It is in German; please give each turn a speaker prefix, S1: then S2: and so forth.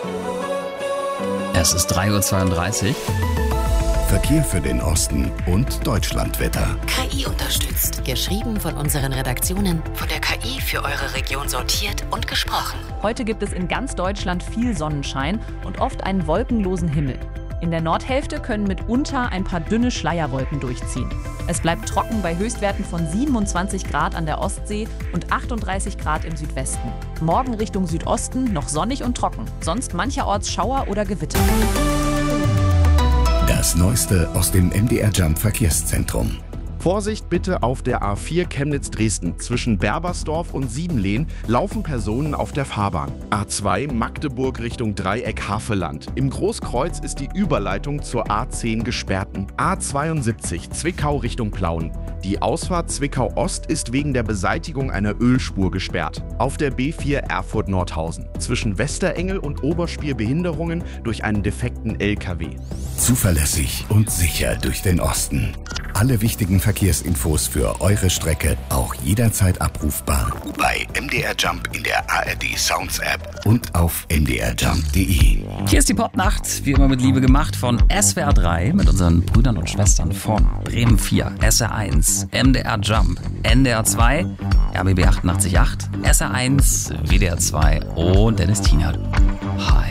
S1: Es ist 3:32 Uhr.
S2: Verkehr für den Osten und Deutschlandwetter.
S3: KI unterstützt. Geschrieben von unseren Redaktionen, von der KI für eure Region sortiert und gesprochen.
S4: Heute gibt es in ganz Deutschland viel Sonnenschein und oft einen wolkenlosen Himmel. In der Nordhälfte können mitunter ein paar dünne Schleierwolken durchziehen. Es bleibt trocken bei Höchstwerten von 27 Grad an der Ostsee und 38 Grad im Südwesten. Morgen Richtung Südosten noch sonnig und trocken, sonst mancherorts Schauer oder Gewitter.
S2: Das Neueste aus dem MDR Jump Verkehrszentrum.
S5: Vorsicht bitte auf der A4 Chemnitz-Dresden. Zwischen Berbersdorf und Siebenlehn laufen Personen auf der Fahrbahn. A2 Magdeburg Richtung Dreieck Havelland. Im Großkreuz ist die Überleitung zur A10 gesperrt. A72 Zwickau Richtung Plauen. Die Ausfahrt Zwickau Ost ist wegen der Beseitigung einer Ölspur gesperrt. Auf der B4 Erfurt-Nordhausen. Zwischen Westerengel und Oberspiel Behinderungen durch einen defekten LKW.
S2: Zuverlässig und sicher durch den Osten. Alle wichtigen Verkehrsinfos für eure Strecke auch jederzeit abrufbar bei MDR Jump in der ARD Sounds App und auf mdrjump.de.
S1: Hier ist die Popnacht, wie immer mit Liebe gemacht von SWR 3 mit unseren Brüdern und Schwestern von Bremen 4, SR 1, MDR Jump, NDR 2, RBB 88.8, SR 1, WDR 2 und Dennis Tienert. Hi.